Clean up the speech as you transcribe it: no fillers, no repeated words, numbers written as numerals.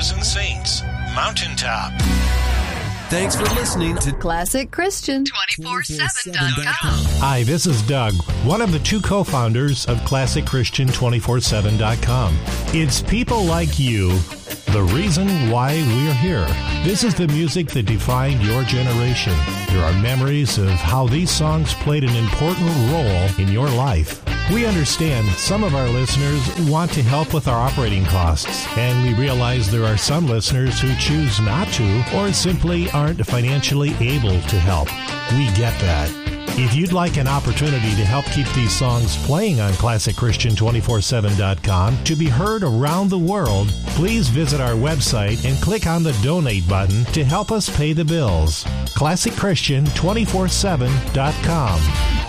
Brothers and Saints, Mountaintop. Thanks for listening to Classic Christian 247.com. Hi, this is Doug, one of the two co-founders of Classic Christian 247.com. It's people like you, the reason why we're here. This is the music that defined your generation. There are memories of how these songs played an important role in your life. We understand some of our listeners want to help with our operating costs, and we realize there are some listeners who choose not to or simply aren't financially able to help. We get that. If you'd like an opportunity to help keep these songs playing on ClassicChristian247.com to be heard around the world, please visit our website and click on the donate button to help us pay the bills. ClassicChristian247.com.